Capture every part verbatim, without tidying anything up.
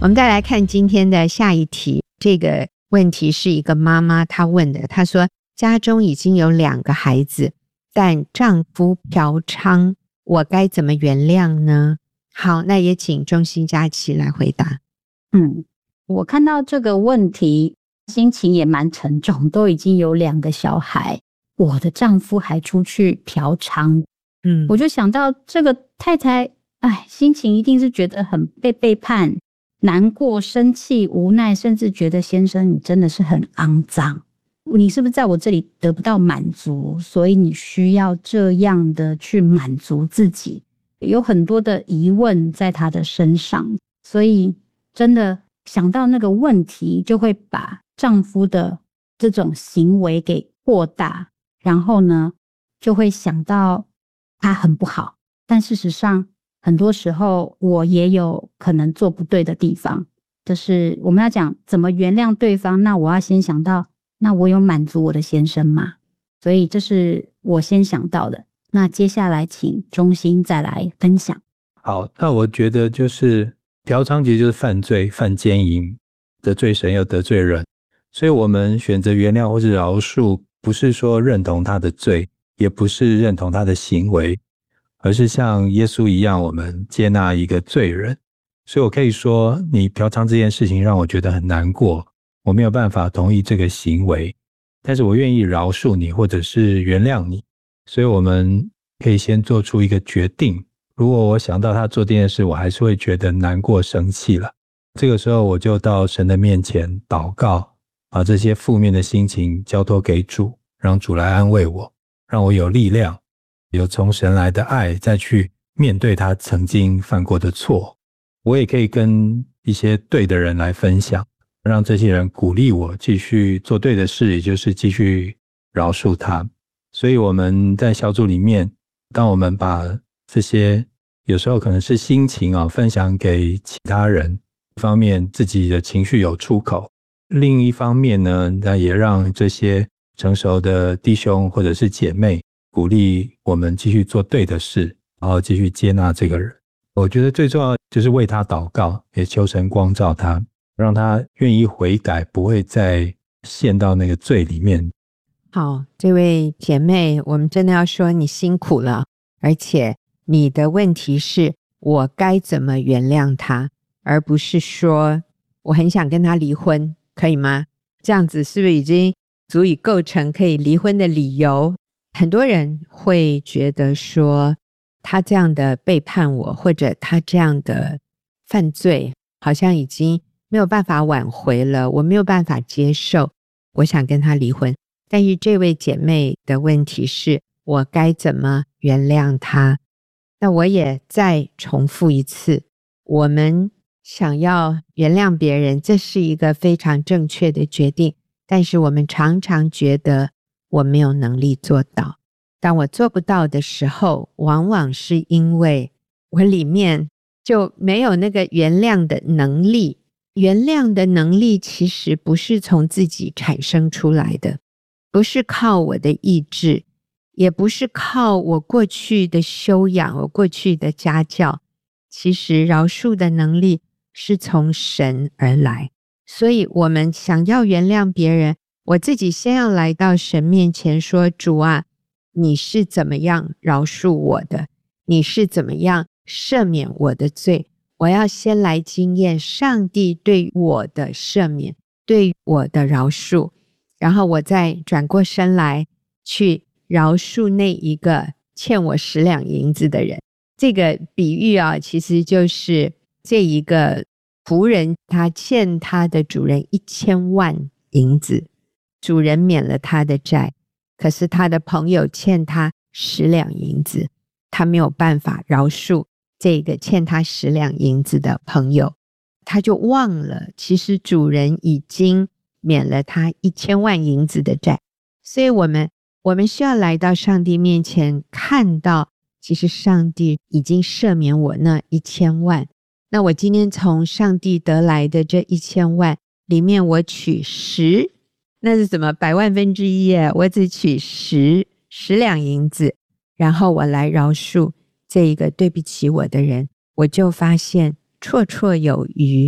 我们再来看今天的下一题，这个问题是一个妈妈她问的，她说家中已经有两个孩子，但丈夫嫖娼，我该怎么原谅呢？好，那也请钟欣佳琪来回答。 嗯，我看到这个问题心情也蛮沉重，都已经有两个小孩，我的丈夫还出去嫖娼，嗯，我就想到这个太太，哎，心情一定是觉得很被背叛，难过、生气、无奈，甚至觉得先生你真的是很肮脏，你是不是在我这里得不到满足，所以你需要这样的去满足自己，有很多的疑问在他的身上，所以真的想到那个问题，就会把丈夫的这种行为给扩大，然后呢就会想到他很不好，但事实上很多时候我也有可能做不对的地方，就是我们要讲怎么原谅对方，那我要先想到那我有满足我的先生吗？所以这是我先想到的。那接下来请钟欣再来分享。 好，那我觉得就是嫖娼其实就是犯罪，犯奸淫，得罪神又得罪人，所以我们选择原谅或是饶恕，不是说认同他的罪，也不是认同他的行为，而是像耶稣一样，我们接纳一个罪人。所以我可以说，你嫖娼这件事情让我觉得很难过，我没有办法同意这个行为，但是我愿意饶恕你，或者是原谅你。所以我们可以先做出一个决定，如果我想到他做这件事，我还是会觉得难过生气了，这个时候我就到神的面前祷告，把这些负面的心情交托给主，让主来安慰我，让我有力量，有从神来的爱，再去面对他曾经犯过的错。我也可以跟一些对的人来分享，让这些人鼓励我继续做对的事，也就是继续饶恕他。所以我们在小组里面，当我们把这些有时候可能是心情啊分享给其他人，一方面自己的情绪有出口，另一方面呢，那也让这些成熟的弟兄或者是姐妹鼓励我们继续做对的事，然后继续接纳这个人。我觉得最重要就是为他祷告，也求神光照他，让他愿意悔改，不会再陷到那个罪里面。 好，这位姐妹，我们真的要说你辛苦了，而且你的问题是我该怎么原谅他，而不是说我很想跟他离婚，可以吗？这样子是不是已经足以构成可以离婚的理由？很多人会觉得说他这样的背叛我，或者他这样的犯罪好像已经没有办法挽回了，我没有办法接受，我想跟他离婚。但是这位姐妹的问题是我该怎么原谅他？那我也再重复一次，我们想要原谅别人，这是一个非常正确的决定，但是我们常常觉得我没有能力做到。当我做不到的时候，往往是因为我里面就没有那个原谅的能力。原谅的能力其实不是从自己产生出来的，不是靠我的意志，也不是靠我过去的修养，我过去的家教。其实饶恕的能力是从神而来，所以我们想要原谅别人，我自己先要来到神面前说，主啊，你是怎么样饶恕我的？你是怎么样赦免我的罪？我要先来经验上帝对我的赦免，对我的饶恕，然后我再转过身来去饶恕那一个欠我十两银子的人。这个比喻啊，其实就是这一个仆人他欠他的主人一千万银子，主人免了他的债，可是他的朋友欠他十两银子，他没有办法饶恕这个欠他十两银子的朋友，他就忘了其实主人已经免了他一千万银子的债。所以我们我们需要来到上帝面前，看到其实上帝已经赦免我那一千万，那我今天从上帝得来的这一千万里面，我取十，那是什么？百万分之一耶，我只取十十两银子，然后我来饶恕这一个对不起我的人，我就发现绰绰有余。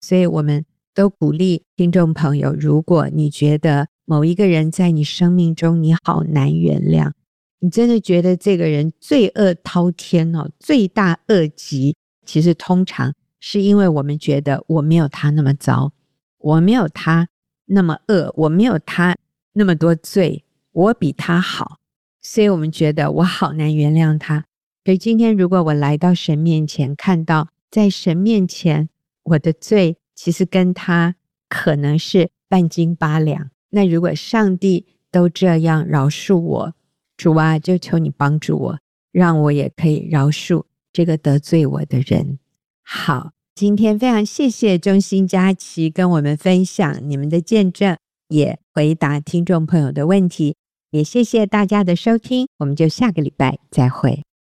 所以我们都鼓励听众朋友，如果你觉得某一个人在你生命中你好难原谅，你真的觉得这个人罪恶滔天哦，罪大恶极，其实通常是因为我们觉得我没有他那么糟，我没有他那么恶，我没有他那么多罪，我比他好，所以我们觉得我好难原谅他。可是今天如果我来到神面前，看到在神面前我的罪其实跟他可能是半斤八两，那如果上帝都这样饶恕我，主啊，就求你帮助我，让我也可以饶恕这个得罪我的人。好，今天非常谢谢中兴佳琪跟我们分享你们的见证，也回答听众朋友的问题，也谢谢大家的收听，我们就下个礼拜再会。